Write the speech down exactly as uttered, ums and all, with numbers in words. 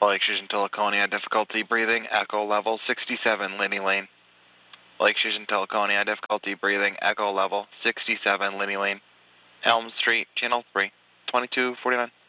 Lake Fusion Teleconia, difficulty breathing, echo level sixty-seven, Linney Lane. Lake Fusion Teleconia, difficulty breathing, echo level sixty-seven, Linney Lane. Elm Street, channel three, twenty-two forty-nine.